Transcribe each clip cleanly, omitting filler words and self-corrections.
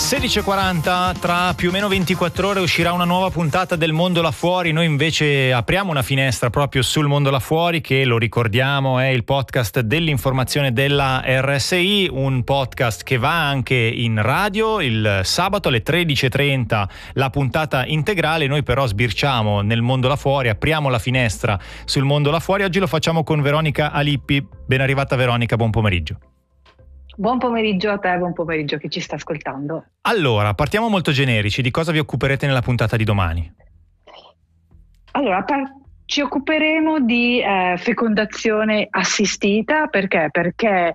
16:40, tra più o meno 24 ore uscirà una nuova puntata del Mondo là fuori. Noi invece apriamo una finestra proprio sul Mondo là fuori, che, lo ricordiamo, è il podcast dell'informazione della RSI, un podcast che va anche in radio il sabato alle 13:30, la puntata integrale. Noi però sbirciamo nel Mondo là fuori, apriamo la finestra sul Mondo là fuori. Oggi lo facciamo con Veronica Alippi. Ben arrivata Veronica, buon pomeriggio. Buon pomeriggio a te, buon pomeriggio a chi ci sta ascoltando. Allora, partiamo molto generici. Di cosa vi occuperete nella puntata di domani? Allora, ci occuperemo di fecondazione assistita. Perché? Perché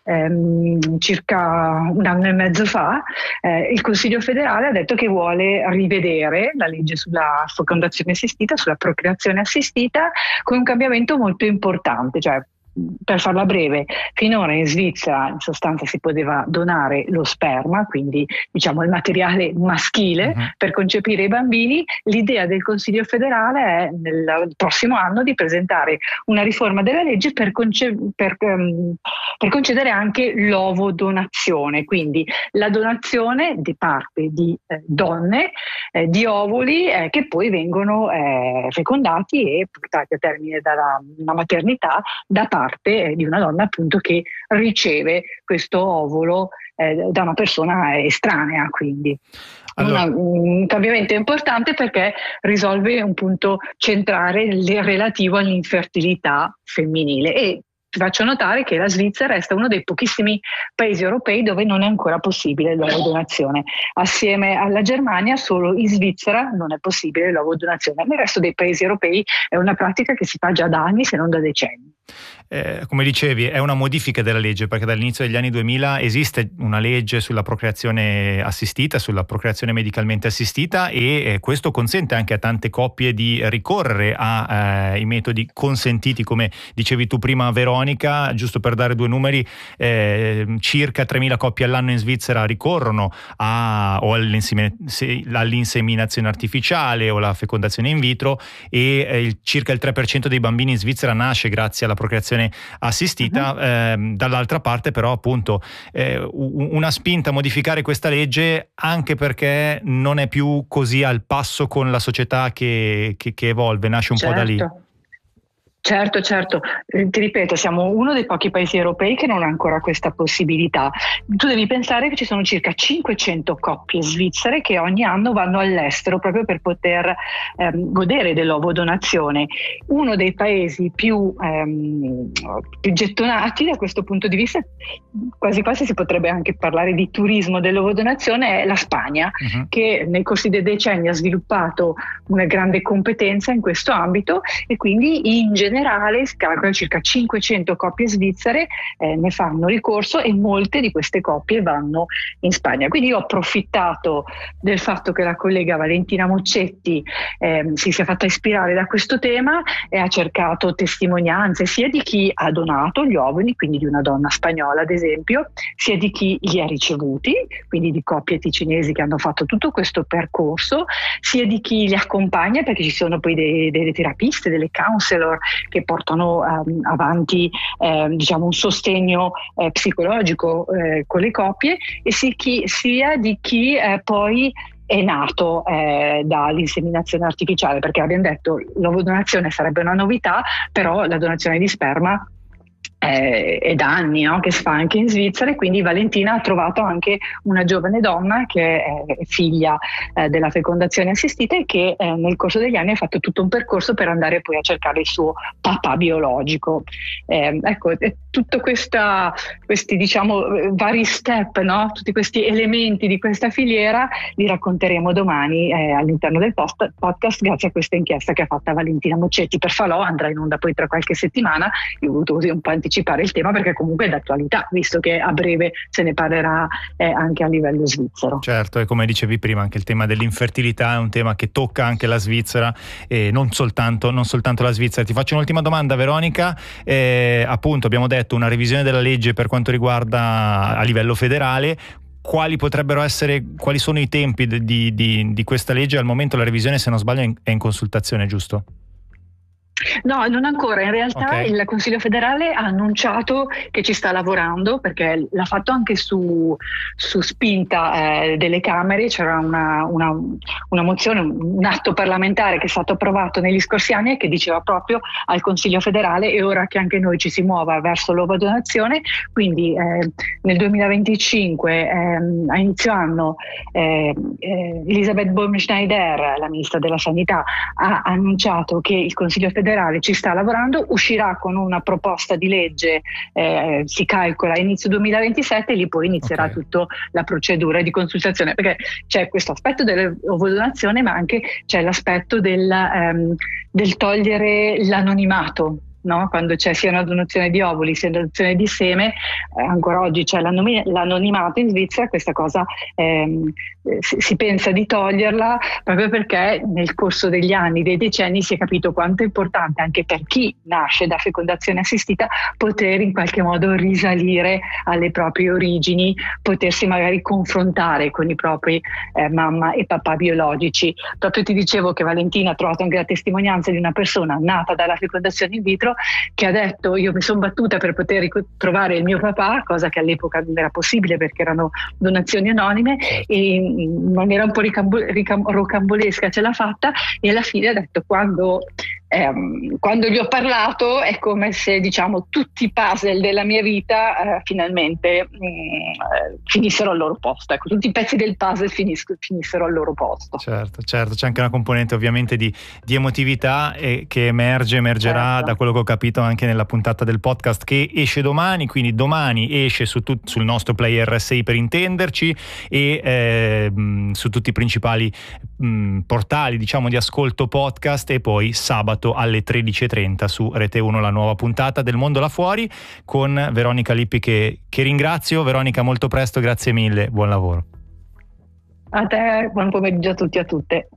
circa un anno e mezzo fa il Consiglio federale ha detto che vuole rivedere la legge sulla fecondazione assistita, sulla procreazione assistita, con un cambiamento molto importante. Cioè, per farla breve, finora in Svizzera in sostanza si poteva donare lo sperma, quindi diciamo il materiale maschile per concepire i bambini. L'idea del Consiglio federale è nel prossimo anno di presentare una riforma della legge per concedere anche l'ovodonazione, quindi la donazione di parte di donne, di ovuli che poi vengono fecondati e portati a termine dalla maternità da parte di una donna, appunto, che riceve questo ovolo da una persona estranea. Quindi allora, un cambiamento importante perché risolve un punto centrale relativo all'infertilità femminile. E ti faccio notare che la Svizzera resta uno dei pochissimi paesi europei dove non è ancora possibile l'ovodonazione. Assieme alla Germania, solo in Svizzera non è possibile l'ovodonazione. Nel resto dei paesi europei è una pratica che si fa già da anni, se non da decenni. Come dicevi, è una modifica della legge, perché dall'inizio degli anni 2000 esiste una legge sulla procreazione assistita, sulla procreazione medicalmente assistita, e questo consente anche a tante coppie di ricorrere ai metodi consentiti, come dicevi tu prima Veronica. Giusto per dare due numeri, circa 3.000 coppie all'anno in Svizzera ricorrono all'inseminazione artificiale o la fecondazione in vitro, e circa il 3% dei bambini in Svizzera nasce grazie alla procreazione assistita. Dall'altra parte però, appunto, una spinta a modificare questa legge, anche perché non è più così al passo con la società che evolve, nasce un po' da lì. Certo, ti ripeto, siamo uno dei pochi paesi europei che non ha ancora questa possibilità. Tu devi pensare che ci sono circa 500 coppie svizzere che ogni anno vanno all'estero proprio per poter godere dell'ovodonazione. Uno dei paesi più gettonati da questo punto di vista, quasi quasi si potrebbe anche parlare di turismo dell'ovodonazione, è la Spagna, che nei corsi dei decenni ha sviluppato una grande competenza in questo ambito, e quindi in generale si calcola circa 500 coppie svizzere ne fanno ricorso, e molte di queste coppie vanno in Spagna. Quindi io ho approfittato del fatto che la collega Valentina Moccetti si sia fatta ispirare da questo tema e ha cercato testimonianze sia di chi ha donato gli ovuli, quindi di una donna spagnola ad esempio, sia di chi li ha ricevuti, quindi di coppie ticinesi che hanno fatto tutto questo percorso, sia di chi li accompagna, perché ci sono poi delle terapiste, delle counselor che portano avanti diciamo un sostegno psicologico con le coppie, e sia di chi poi è nato dall'inseminazione artificiale, perché abbiamo detto l'ovodonazione sarebbe una novità, però la donazione di sperma è da anni, no? Che si fa anche in Svizzera, e quindi Valentina ha trovato anche una giovane donna che è figlia della fecondazione assistita, e che nel corso degli anni ha fatto tutto un percorso per andare poi a cercare il suo papà biologico. Ecco, tutto questi diciamo vari step, no? Tutti questi elementi di questa filiera li racconteremo domani all'interno del podcast, grazie a questa inchiesta che ha fatta Valentina Moccetti per Falò. Andrà in onda poi tra qualche settimana. Io ho voluto così un po' anticipare il tema perché comunque è d'attualità, visto che a breve se ne parlerà anche a livello svizzero. Certo, e come dicevi prima, anche il tema dell'infertilità è un tema che tocca anche la Svizzera, e non soltanto la Svizzera. Ti faccio un'ultima domanda, Veronica. Appunto, abbiamo detto una revisione della legge per quanto riguarda a livello federale. Quali sono i tempi di questa legge? Al momento la revisione, se non sbaglio, è in consultazione, giusto? No, non ancora. In realtà il Consiglio federale ha annunciato che ci sta lavorando, perché l'ha fatto anche su spinta delle Camere. C'era una mozione, un atto parlamentare che è stato approvato negli scorsi anni e che diceva proprio al Consiglio federale: è ora che anche noi ci si muova verso l'ovodonazione. Quindi nel 2025, a inizio anno, Elisabeth Baumschneider, la ministra della Sanità, ha annunciato che il Consiglio federale ci sta lavorando, uscirà con una proposta di legge, si calcola inizio 2027, e lì poi inizierà tutta la procedura di consultazione, perché c'è questo aspetto dell'ovodonazione, ma anche c'è l'aspetto del togliere l'anonimato. No? Quando c'è sia una donazione di ovuli sia una donazione di seme, ancora oggi c'è l'anonimato in Svizzera. Questa cosa si pensa di toglierla, proprio perché nel corso degli anni, dei decenni, si è capito quanto è importante anche per chi nasce da fecondazione assistita poter in qualche modo risalire alle proprie origini, potersi magari confrontare con i propri mamma e papà biologici. Proprio ti dicevo che Valentina ha trovato anche la testimonianza di una persona nata dalla fecondazione in vitro che ha detto: io mi sono battuta per poter trovare il mio papà, cosa che all'epoca non era possibile perché erano donazioni anonime, e in maniera un po' rocambolesca ce l'ha fatta, e alla fine ha detto: quando gli ho parlato è come se, diciamo, tutti i puzzle della mia vita finalmente finissero al loro posto. Ecco, tutti i pezzi del puzzle finissero al loro posto. Certo, c'è anche una componente ovviamente di emotività che emergerà, da quello che ho capito, anche nella puntata del podcast che esce domani. Quindi domani esce sul nostro player RSI, per intenderci, e su tutti i principali portali, diciamo, di ascolto podcast, e poi sabato alle 13:30 su Rete 1 la nuova puntata del Mondo là fuori con Veronica Lippi, che ringrazio. Veronica, molto presto, grazie mille, buon lavoro. A te, buon pomeriggio a tutti e a tutte.